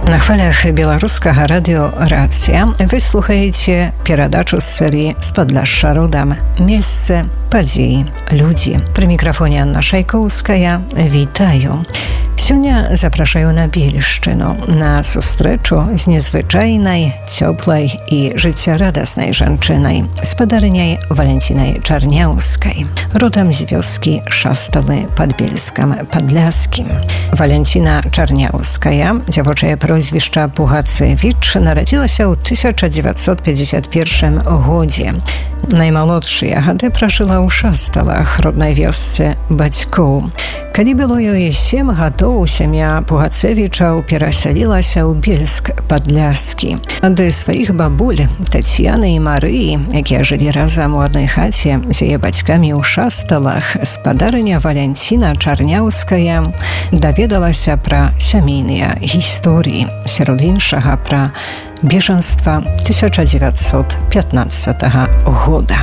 На хвалях беларускага радыё «Рацыя» вы слухаеце перадачу з серыі «З Падляшша родам». Месцы, падзеі, людзі. Пры мікрафоне Анна Шайкоўская. Вітаю. Сёння запрашаю на Бельшчыну на сустрэчу з незвычайнай, цёплай і жыццярадаснай жанчынай, спадарыняй Валентинай Чарняўскай, родам з вёскі Шасталы пад Бельскам Падляскім. Валентина Чарняўская, дзявочае прозвішча Пугацевіч, нарадзілася ў 1951 годзе. Наймалодшыя гады пражыла ў Шасталах, роднай вёсцы бацькоў. Калі было ёй 7 гадоў, сям'я Пугацевічаў перасялілася ў Бельск Падляскі. Ды сваіх бабуль Тацьяны і Марыі, якія жылі разам у адной хаце з яе бацькамі ў Шасталах, спадарыня Валентина Чарняўская даведалася пра сямейныя гісторыі, сярод іншага пра бежанства 1915 года.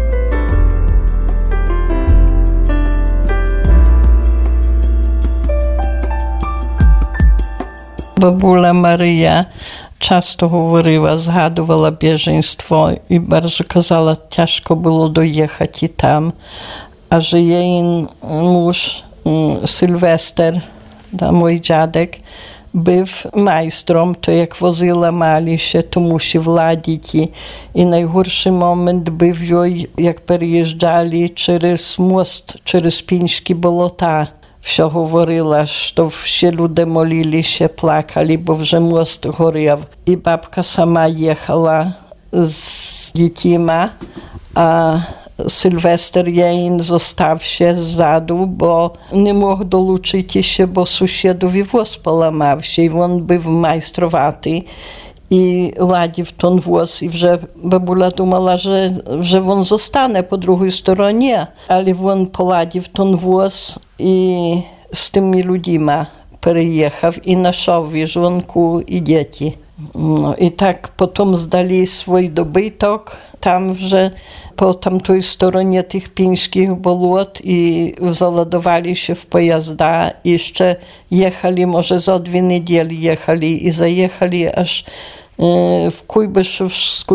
Бабуля Марія часто говорила, згадувала біженство і bardzo казала, тяжко було доїхати там. А że jej mąż Sylwester, mój dziadek, był majstrом, to jak wozy ламали się, to musi wladzić. I najgorszy moment był, jak переїжджали через мост, через Пінські болота. Все говорила, що всі люди молилися, плакали, бо вже мост горів. І бабка сама їхала з дітьми, а Sylwester jej zoстався zadu, bo nie mógł dolучити się, bo sąsiadowi włos połamał się i on był majstrowaty i ładził ten włos i że babula думала, że on zostanie po drugiej stronie, ale on poładził ten włos i z tymi ludźmi переїхав і знайшов і жонку, і діти. No i tak potem zdali swój dobytek tam, że po tamtej stronie tych pińskich bolot i załadowali się w pojazda i jeszcze jechali, może za 2 niedzieli jechali i zajechali aż w Kujbyszewską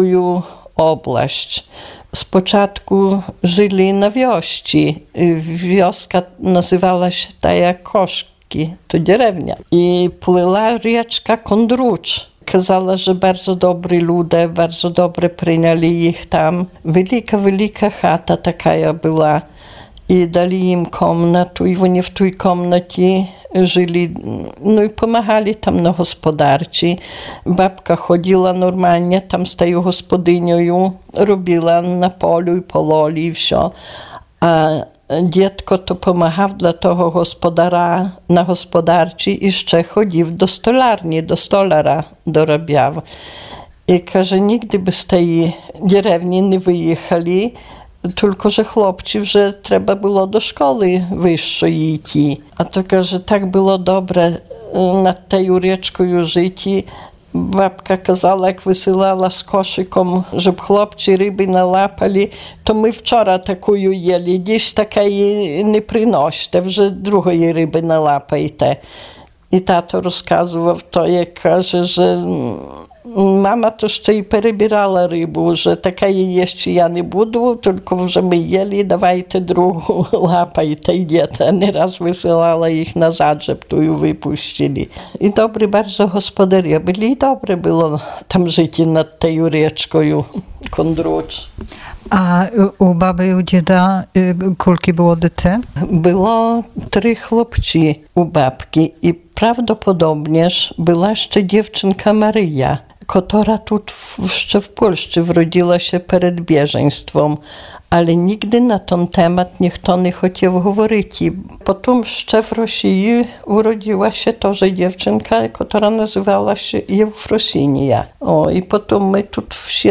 oblaść. Z początku żyli na wiości. Wioska nazywała się tak jak Koszki, to dzierewnia. I płyła rzeczka Kondrucz. Казала, że bardzo dobrzy ludzie, bardzo dobrze przyjęli ich tam. Wielka chata taka była i dali im komnatę i oni w tej komnacie żyli, no i pomagali tam na gospodarce. Babka chodziła normalnie tam z tą gospodynią, robiła na polu i pololi i wszystko. A dziecko to pomagał dla tego gospodara na gospodarce i jeszcze chodził do stolarni, do stolara dorabiał. I każe, nigdy by z tej dzierewni nie wyjechali, tylko że chłopcy, że trzeba było do szkoły wyższej iść. A to każe, tak było dobre nad tą rzeczką żyć. Babka казала, jak wysyłała z koszyką, żeby chłopcy ryby nałapali, to my wczoraj taką jeli, dziś takiej nie przynoście, że drugiej ryby nałapajcie. I tato rozkazywał to, jak każe, że mama to jeszcze i перебирала rybę, że takiej jeszcze ja nie budu, tylko że my jeli, dawajcie drugą, łapajcie i dzieci. Nieraz wysyłała ich nazad, żeby tu ją wypuścili. I dobry bardzo gospodaria byli i dobre było tam żyć nad tą rzeczką Kondrucz. A u baby i u dzieda kulki było dyte? Było 3 chłopcy u babki i prawdopodobnie była jeszcze dziewczynka Maryja, która tu jeszcze w Polsce wrodziła się przed bieżeństwem, ale nigdy na ten temat nikt nie chciał mówić. Potem jeszcze w Rosji urodziła się to, że dziewczynka, która nazywała się Eufrosinia. O, i potem my tu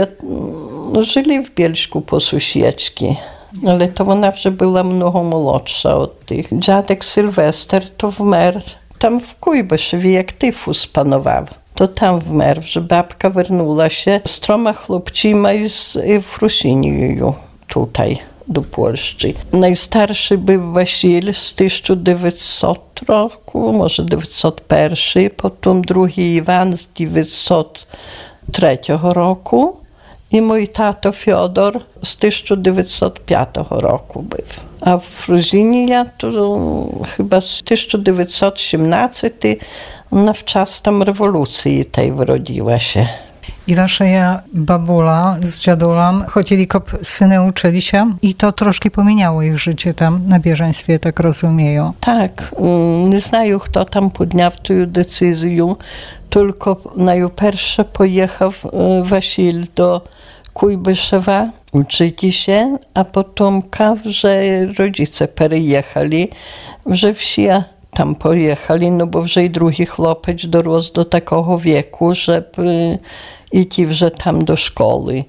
żyli w Bielsku po sąsiedzki. Ale to ona вже była mnogo młodsza od tych. Dziadek Sylwester to wmer tam w Kujbyszewie, jak tyfus panował. To tam wmer, że babka wernula się z 3 chłopcima i z Eufrosinią tutaj. do Polski. Najstarszy był Wasil z 1900 roku, może 1901, potem drugi Iwan z 1903 roku i mój tato Fiodor z 1905 roku był. A w Ruzinie to chyba z 1917 na wczas tam rewolucji tej urodziła się. I wasza babula z dziadulą chodzili kop syny uczyli się i to troszkę pomieniało ich życie tam na bieżeństwie, tak rozumieją. Tak, nie znają kto tam podniał tę decyzję, tylko najpierw pojechał Wasil do Kujbyszewa uczyć się, a potem że rodzice perejechali, że wsi tam pojechali, no bo że i drugi chłopiec dorósł do takiego wieku, żeby iść że tam do szkoły.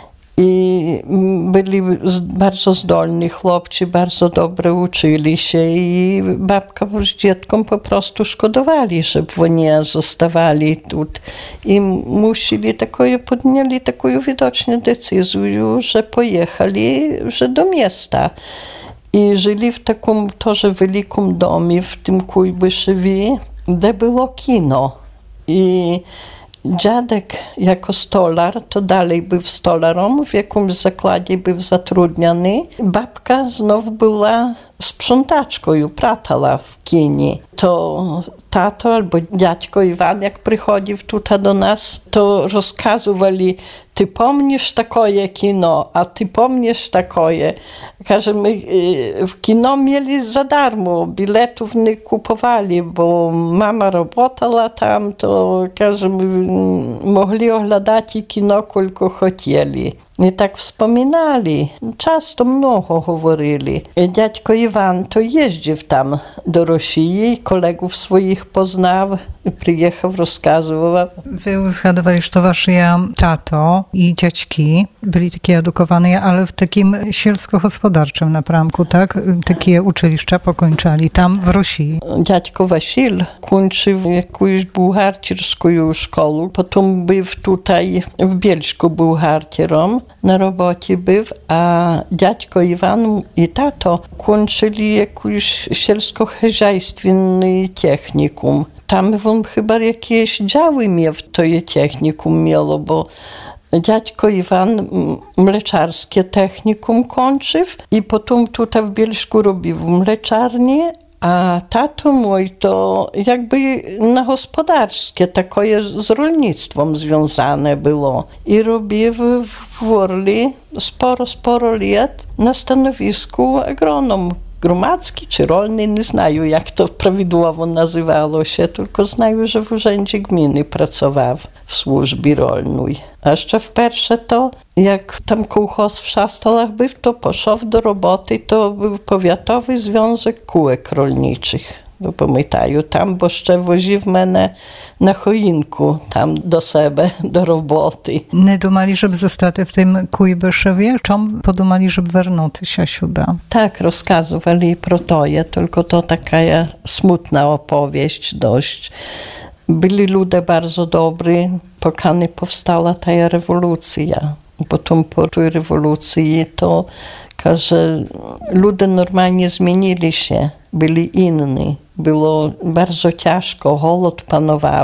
I byli bardzo zdolni chłopcy, bardzo dobrze uczyli się i babka z dzieckiem po prostu szkodowali, żeby oni zostawali tu. I podjęli taką widoczną decyzję, że pojechali że do miasta. I żyli w takim тоже wielkim domie w tym Kujbyszewie, gdzie było kino. I dziadek jako stolar, to dalej był stolarem, w jakimś zakładzie był zatrudniony. Babka znów była sprzątaczką, pratała w kinie. To tato albo dziadko Iwan, jak przychodził tutaj do nas, to rozkazywali: ty pomnisz takie kino, a ty pomnisz takie. Każe, my w kino mieli za darmo, biletów nie kupowali, bo mama robotała tam, to każe, my mogli oglądać kino, tylko chcieli. I tak wspominali, często mnogo mówili. Dziadko Iwan to jeździł tam do Rosji, kolegów swoich poznał, przyjechał, rozkazywał. Wy zgadowali, że to wasze tato i dziadki byli takie edukowane, ale w takim sielsko-gospodarczym napramku, tak? Takie uczyliszcza pokończali tam w Rosji. Dziadko Wasil kończył jakąś bułgarterską szkołę, potem był tutaj w Bielsku bułgarterem. Na robocie był, a dziadko Iwan i tato kończyli jakąś sielsko-chozяйственny technikum. Tam on chyba jakieś działy miał, to je technikum miało, bo dziadko Iwan mleczarskie technikum kończył i potem tutaj w Bielsku robił mleczarnię, a tato mój to jakby na gospodarskie, takie z rolnictwem związane było. I robił w Worli sporo lat na stanowisku agronom. Gromadzki czy rolny, nie znają jak to prawidłowo nazywało się, tylko znają, że w urzędzie gminy pracował w służbie rolnej. A jeszcze w pierwsze to, jak tam kołchoz w Szastolach był, to poszedł do roboty, to był Powiatowy Związek Kółek Rolniczych. No pamiętają tam, bo jeszcze woził mnie na choinku tam do siebie, do roboty. Nie dumali, żeby zostać w tym Kujbyszewie? Czym podumali, żeby wrócić się sюда? Tak, rozkazywali pro to, tylko to taka smutna opowieść dość. Byli ludzie bardzo dobrzy, pokany powstała ta rewolucja. Potem po tej rewolucji to, że ludzie normalnie zmienili się, byli inni. Było bardzo ciężko, głód panował.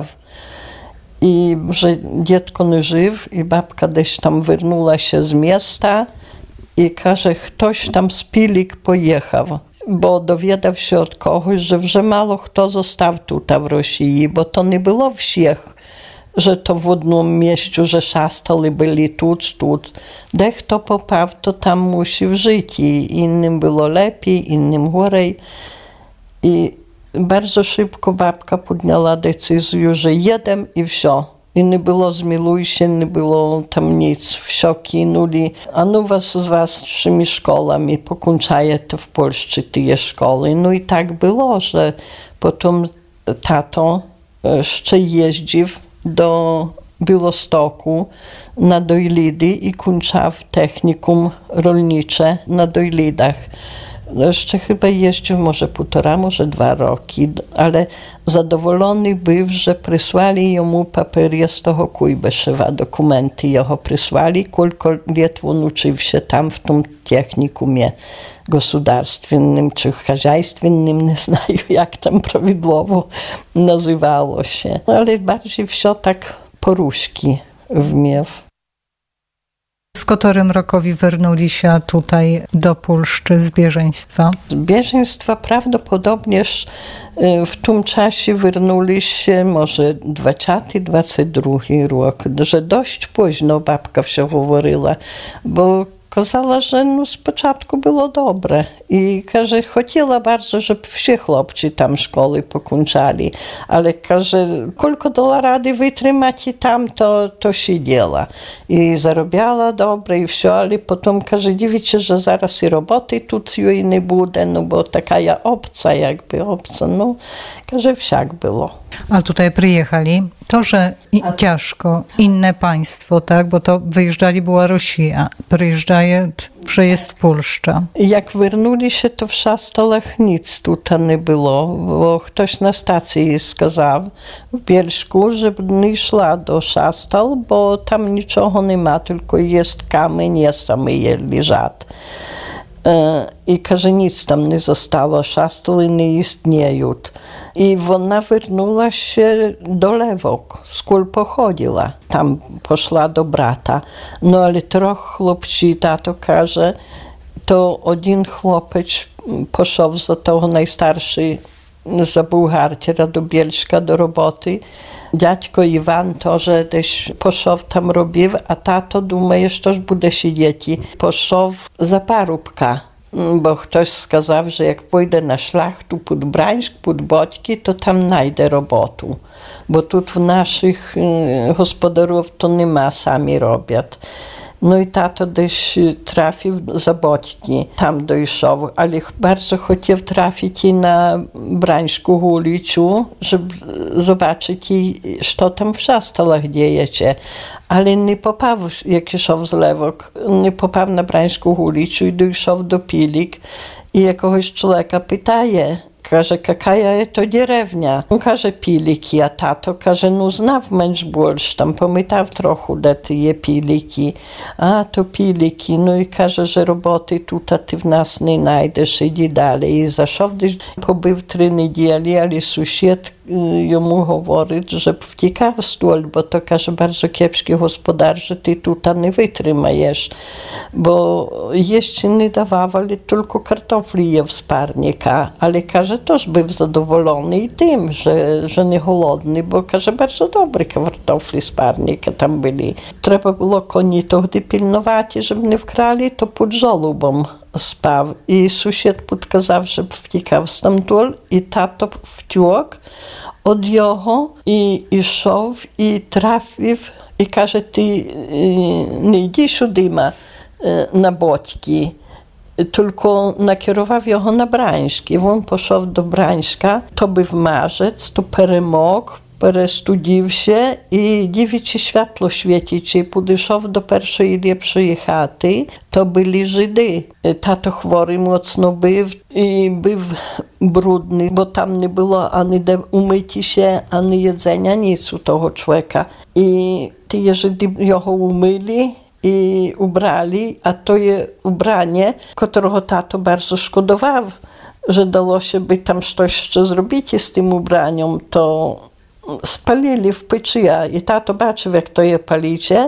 I że dziecko nie żyw i babka gdzieś tam wyrnęła się z miasta i każe, ktoś tam z Pilik pojechał, bo dowiedział się od kogoś, że mało kto został tutaj w Rosji, bo to nie było wsiech, że to w jednym mieście, że Szastoli byli tu. Dech to popał, to tam musi żyć i innym było lepiej, innym gorzej. I bardzo szybko babka podjęła decyzję, że jedem i wsio. I nie było zmiluj się, nie było tam nic. Wsio kinuli. A no was z waszymi szkołami pokończaje to w Polsce te szkoły. No i tak było, że potem tato jeszcze jeździł do Białostoku na Dojlidy i kończył technikum rolnicze na Dojlidach. Jeszcze chyba jeździł może 1,5, może 2 roki, ale zadowolony był, że przysłali mu papiery z tego Kujbyszewa, dokumenty jego przysłali, kilka lat on uczył się tam w tym technikumie gospodarstwnym czy хозяйственnym, nie znają jak tam prawidłowo nazywało się, ale bardziej wszystko tak poruszki umiał. W którym rokowi wernuli się tutaj do Puszczy z bieżeństwa? Z bieżeństwa prawdopodobnie w tym czasie wernuli się może 20-22 rok, że dość późno babka się mówiła, bo kazała, że no z początku było dobre i każe, chciała bardzo, żeby wszyscy chłopcy tam szkoły pokończali, ale każe, tylko dała rady wytrzymać i tam, to siedziała i zarabiała dobre i wszystko, ale potem każe, dziwicie, że zaraz i roboty тут jej nie będzie, no bo taka obca, no każe, wszak było. A tutaj przyjechali, to, że ciężko, inne państwo, tak, bo to wyjeżdżali była Rosja, przyjeżdżaje, że jest Polska. Jak wernuli się, to w Szastalach nic tutaj nie było, bo ktoś na stacji skazał w Bielsku, żeby nie szła do Szastal, bo tam niczego nie ma, tylko jest kamień, jest tam leżat. I każe, nic tam nie zostało, Szastaly nie istnieją. I ona wernula się do Lewok, skąd pochodziła. Tam poszła do brata. No ale trochę chłopcy, tato każe, to jeden chłopiec poszedł za tego najstarszy, za bułgartera do Bielska do roboty. Dziadko Iwan to, że też poszedł tam robił, a tato думає, що ж буде siedzieć. Poszedł za parubka. Bo ktoś skazał, że jak pójdę na szlachtu pod Brańsk, pod Bodki, to tam znajdę robotę. Bo tu w naszych gospodarów to nie ma, sami robią. No i tato też trafił za Bodki, tam dojrzał, ale bardzo chciał trafić i na Brańską ulicę, żeby zobaczyć, co tam w Szastalach dzieje się. Ale nie popał, jak szedł z Lewok, nie popał na Brańską ulicę i dojrzał do Pilik i jakiegoś człowieka pytaje, każe, jaka to dzierewnia? On każe, Piliki, a tato każe, no znaw męż больше, tam pomytał trochę, de te Piliki. A, to Piliki, no i każe, że roboty tutaj ty w nas nie znajdziesz, idź dalej. I zaszedł, pobył 3 niedzieli, ale sąsiad jemu mówi, że wciekał stól, bo to każe, bardzo kiepski gospodar, że ty tutaj nie wytrzymajesz, bo jeszcze nie dawali, tylko kartofli je w sparnika, ale każe, też był zadowolony i tym, że nie głodny, bo każe, bardzo dobre kartofli z parnika tam byli. Trzeba było koni wtedy pilnować, żeby nie wkrali, to pod żolubą spał i sąsiad podkazał, żeby wciekał stamtąd i tato wciąg od jego i szedł i trafił i każe, ty nie idziesz siudy na Bodki, tylko nakierował jego na Brańsk. I on poszedł do Brańska, to był marzec, to peremógł, perestudził się i dziwicie światło świecić. I podeszł do pierwszej lepszej chaty, to byli Żydy. Tato chory mocno był i był brudny, bo tam nie było ani umyć się, ani jedzenia, nic u tego człowieka. I ci Żydy jego umyli i ubrali, a to je ubranie, którego tato bardzo szkodował, że dało się by tam coś jeszcze zrobić z tym ubraniem, to spalili w peczy i tato baczył, jak to je palicie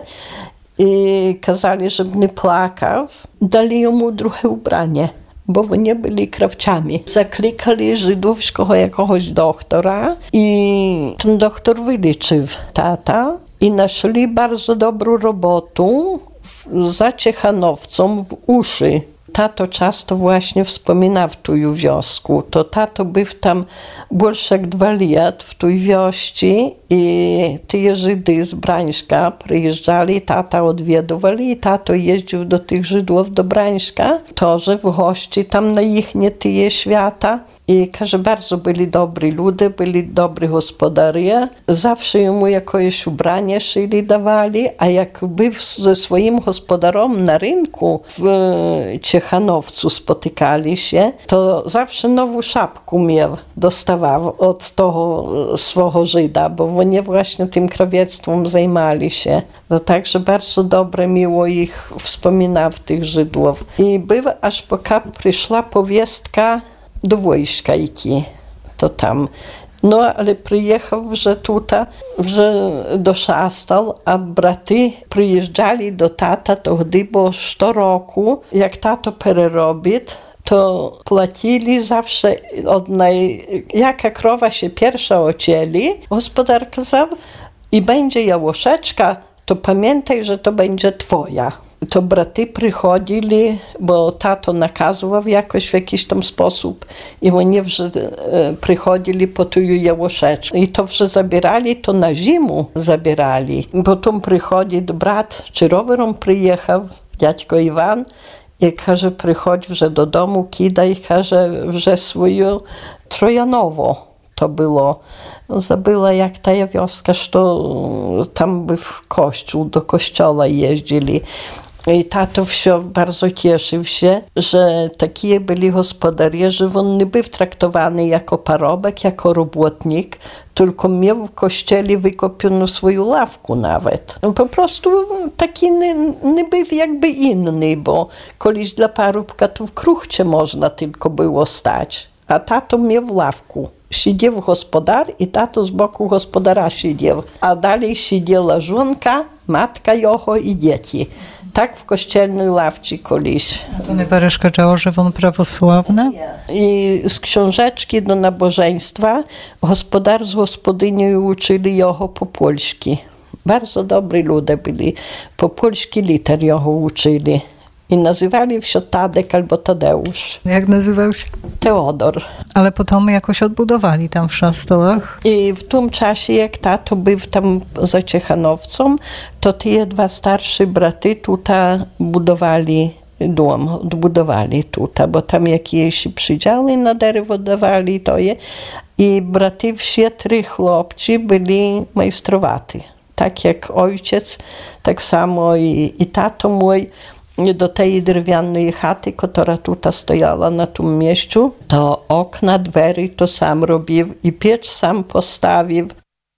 i kazali, żeby nie plakał. Dali mu drugie ubranie, bo oni byli krawcami. Zaklikali żydowskiego jakiegoś doktora i ten doktor wyleczył tata i naszli bardzo dobrą robotę za Ciechanowcą w uszy. Tato często właśnie wspominał tę wioskę. To tato był tam больше jak 2 lata w tej wiości i te Żydy z Brańska przyjeżdżali, tata odwiedzali i tato jeździł do tych Żydów do Brańska, to, że w gości tam na ich nie tyje świata. I każe, bardzo byli dobrzy ludzie, byli dobrzy gospodarze. Zawsze mu jakieś ubranie szyli dawali, a jak był ze swoim gospodarem na rynku w Ciechanowcu spotykali się, to zawsze nową szapkę dostawał od tego swego Żyda, bo oni właśnie tym krawiectwem zajmowali się. No także bardzo dobre, miło ich wspominał tych Żydów. I było aż poki przyszła powiestka do wojska iki, to tam. No, ale przyjechał, że tutaj, że do Szastal, a braty przyjeżdżali do tata, to gdy było 100 roku, jak tato pererobić, to płacili zawsze jaka krowa się pierwsza ocieli, gospodar kazał, i będzie jałoszeczka, to pamiętaj, że to będzie twoja. To braty przychodzili, bo tato nakazywał jakoś w jakiś tam sposób i oni przychodzili po tu jałoszeczkę. I to zabierali, to na zimę zabierali. Potem przychodzi brat, czy rowerem przyjechał, dziadko Iwan, i każe, przychodź do domu, kidaj, każe, swoją Trojanowo. To było, zabyła jak ta wioska, że tam był kościół, do kościoła jeździli. I tato bardzo cieszył się, że takie byli gospodarze, że on nie był traktowany jako parobek, jako robotnik, tylko miał w kościele wykopioną swoją ławkę nawet. Po prostu taki nie był jakby inny, bo kiedyś dla parobka to w kruchcie można tylko było stać, a tato miał ławkę. Siedział gospodar i tato z boku gospodara siedział, a dalej siedziała żonka, matka jego i dzieci. Tak w kościelnej ławce kiedyś. To nie przeszkadzało, że on prawosławny? I z książeczki do nabożeństwa gospodar z gospodynią uczyli jego po polski. Bardzo dobrzy ludzie byli. Po polski liter jego uczyli. I nazywali się Tadek albo Tadeusz. Jak nazywał się? Teodor. Ale potem jakoś odbudowali tam w Szastałach. I w tym czasie, jak tato był tam za Ciechanowcą, to te dwa starsze braty tutaj budowali dom, odbudowali tutaj, bo tam jakieś przydziały na derewo dawali to je. I braty wszyscy chłopcy byli majstrowaty. Tak jak ojciec, tak samo i tato mój. Do tej drewnianej chaty, która tutaj stojała na tym miejscu, to okna, drzwi to sam robił i piec sam postawił.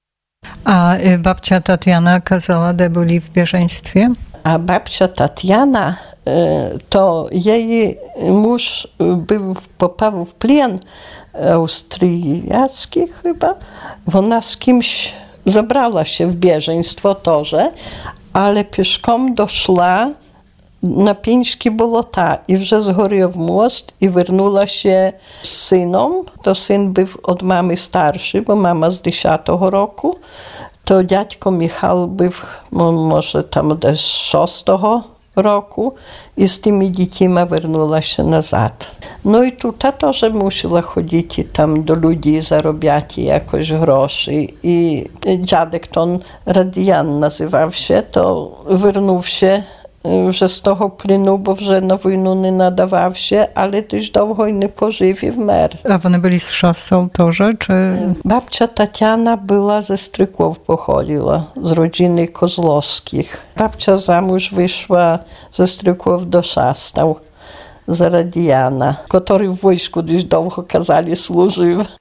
A babcia Tatiana kazała, gdy byli w bieżeństwie? A babcia Tatiana, to jej mąż popadł w plen austriacki chyba. Ona z kimś zabrała się w bieżeństwo torze, ale pieszką doszła na Pińskie Bolota i zgorał most i wróciła się z synem. To syn był od mamy starszy, bo mama z 10 roku. To dziadko Michał był może tam do 6 roku i z tymi dziećmi wróciła się nazad. No i tutaj też musiała chodzić tam do ludzi, zarabiać jakoś groszy. I dziadek, to on Radian nazywał się, to wrócił się że z tego plynu, bo że na wojnu nie nadawał się, ale też długo nie pożywił mer. A one byli z Szastał torze, czy? Babcia Tatiana była ze Strykłów, pochodziła, z rodziny Kozłowskich. Babcia zamąż wyszła ze Strykłów do Szastał, za Radiana, który w wojsku dość długo kazali służył.